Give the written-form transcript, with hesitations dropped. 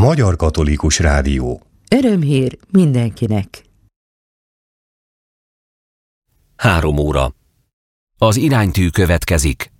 Magyar Katolikus Rádió. Örömhír mindenkinek. 3 óra. Az iránytű következik.